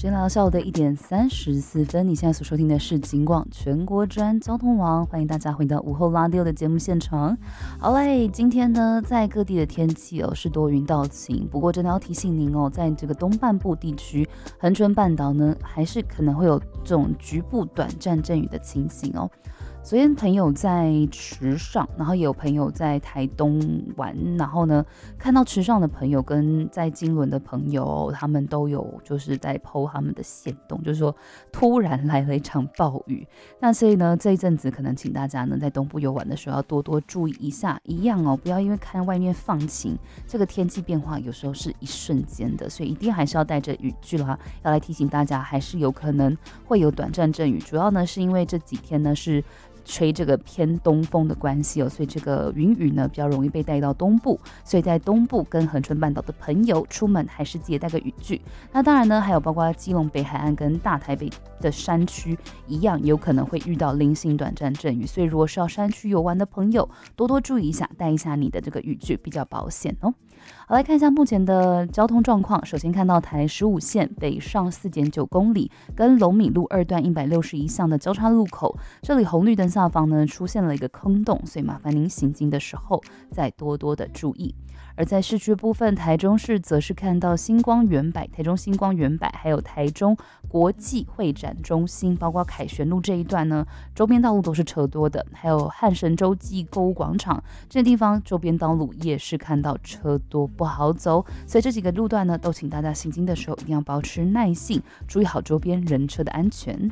时间来到下午的1:34，你现在所收听的是警广全国治安交通网，欢迎大家回到午后拉六的节目现场。好嘞，今天呢，在各地的天气是多云到晴，不过真的要提醒您在这个东半部地区，恒春半岛呢，还是可能会有这种局部短暂阵雨的情形哦。昨天朋友在池上，然后也有朋友在台东玩，然后呢，看到池上的朋友跟在金轮的朋友，他们都有就是在 po 他们的限动，就是说突然来了一场暴雨。那所以呢，这一阵子可能请大家呢在东部游玩的时候要多多注意一下，一样不要因为看外面放晴，这个天气变化有时候是一瞬间的，所以一定还是要带着雨具啦。要来提醒大家，还是有可能会有短暂阵雨，主要呢是因为这几天呢是吹这个偏东风的关系所以这个云雨呢比较容易被带到东部，所以在东部跟恒春半岛的朋友出门还是记得带个雨具。那当然呢，还有包括基隆北海岸跟大台北的山区一样，有可能会遇到零星短暂阵雨，所以如果是要山区游玩的朋友，多多注意一下，带一下你的这个雨具，比较保险哦。好，来看一下目前的交通状况。首先看到台15线北上 4.9 公里跟龙米路2段161巷的交叉路口，这里红绿灯下方呢出现了一个坑洞，所以麻烦您行经的时候再多多的注意。而在市区部分，台中市则是看到星光远百、台中星光远百，还有台中国际会展中心，包括凯旋路这一段呢，周边道路都是车多的，还有汉神洲际购物广场这些地方周边道路也是看到车多不好走，所以这几个路段呢，都请大家行经的时候一定要保持耐性，注意好周边人车的安全。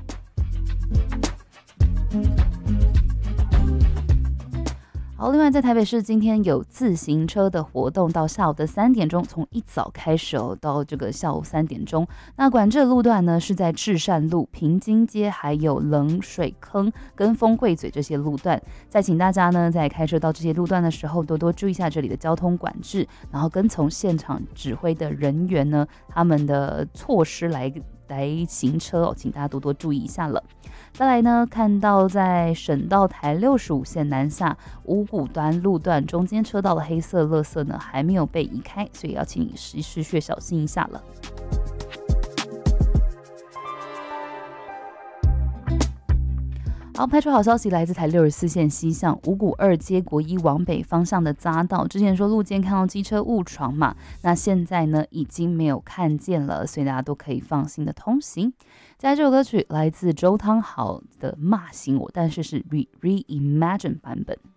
好，另外在台北市今天有自行车的活动，到下午的3点钟，从一早开始到这个下午3点钟。那管制的路段呢是在至善路、平津街，还有冷水坑跟丰贵嘴这些路段。再请大家呢在开车到这些路段的时候，多多注意一下这里的交通管制，然后跟从现场指挥的人员呢他们的措施来行车请大家多多注意一下了。再来呢，看到在省道台65线南下五股端路段中间车道的黑色垃圾呢还没有被移开，所以要请你时时小心一下了。好，派出好消息来自台64线西向五股2街国一往北方向的匝道，之前说路肩看到机车误闯嘛，那现在呢已经没有看见了，所以大家都可以放心的通行。接下来这首歌曲来自周汤豪的《骂醒我》，但是是 Reimagine 版本。